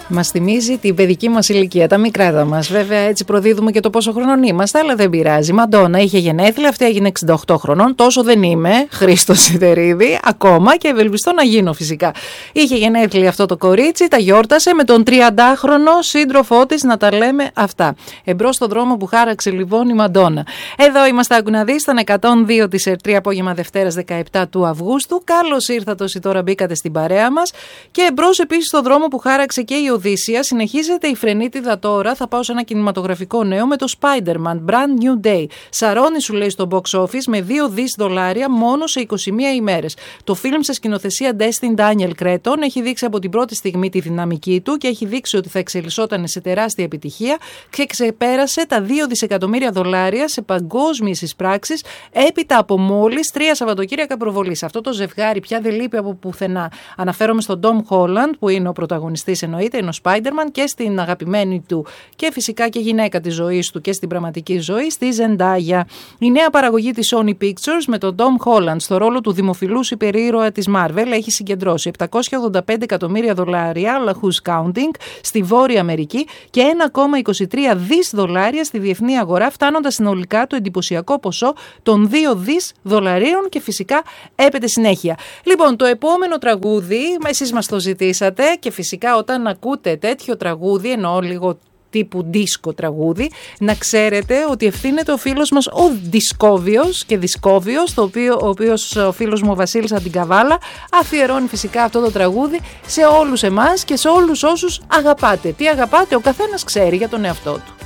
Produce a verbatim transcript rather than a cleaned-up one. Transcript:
Μας θυμίζει την παιδική μας ηλικία, τα μικρά μας. Βέβαια, έτσι προδίδουμε και το πόσο χρονών είμαστε, αλλά δεν πειράζει. Μαντόνα είχε γενέθλια, αυτή έγινε εξήντα οκτώ χρονών. Τόσο δεν είμαι, Χρήστος Σιδερίδη, ακόμα και ευελπιστώ να γίνω φυσικά. Είχε γενέθλια αυτό το κορίτσι, τα γιόρτασε με τον τριαντάχρονο σύντροφό της, να τα λέμε αυτά. Εμπρός στον δρόμο που χάραξε λοιπόν η Μαντόνα. Εδώ είμαστε, άκου να δεις, στον εκατόν δύο της ΕΡΤ, απόγευμα Δευτέρας δεκαεπτά του Αυγούστου. Καλώς ήρθατε όσοι τώρα μπήκατε στην παρέα μας. Και εμπρός επίσης στον δρόμο που χάραξε και η Οδύσσια, συνεχίζεται η φρενίτιδα τώρα. Θα πάω σε ένα κινηματογραφικό νέο με το Spider-Man, Brand New Day. Σαρώνει, σου λέει, στο box office με δύο δισεκατομμύρια δολάρια μόνο σε είκοσι μία ημέρες. Το φιλμ σε σκηνοθεσία Destin Daniel Cretton έχει δείξει από την πρώτη στιγμή τη δυναμική του και έχει δείξει ότι θα εξελισσόταν σε τεράστια επιτυχία και ξεπέρασε τα δύο δισεκατομμύρια δολάρια σε παγκόσμιες εισπράξεις έπειτα από μόλις τρία Σαββατοκύριακα προβολής. Αυτό το ζευγάρι πια δεν λείπει από πουθενά. Αναφέρομαι στον Tom Holland, που είναι ο πρωταγωνιστής, εννοείται, είναι ο Spider-Man, και στην αγαπημένη του και φυσικά και γυναίκα της ζωής του και στην πραγματική ζωή, στη Zendaya. Η νέα παραγωγή της Sony Pictures με τον Tom Holland στο ρόλο του δημοφιλούς υπερήρωα της Marvel έχει συγκεντρώσει επτακόσια ογδόντα πέντε εκατομμύρια δολάρια, αλλά who's counting, στη Βόρεια Αμερική και ένα κόμμα είκοσι τρία δισεκατομμύρια δολάρια στη διεθνή αγορά, φτάνοντας συνολικά το εντυπωσιακό ποσό των δύο δισεκατομμύρια δολαρίων, και φυσικά έπεται συνέχεια. Λοιπόν, το επόμενο τραγούδι, εσείς μας το ζητήσατε, και φυσικά όταν ακούτε τέτοιο τραγούδι, εννοώ λίγο τύπου δίσκο τραγούδι, να ξέρετε ότι ευθύνεται ο φίλος μας ο Δισκόβιος και Δισκόβιος, το οποίο, ο οποίος ο φίλος μου ο Βασίλης Αντικαβάλα αφιερώνει φυσικά αυτό το τραγούδι σε όλους εμάς και σε όλους όσους αγαπάτε. Τι αγαπάτε, ο καθένας ξέρει για τον εαυτό του.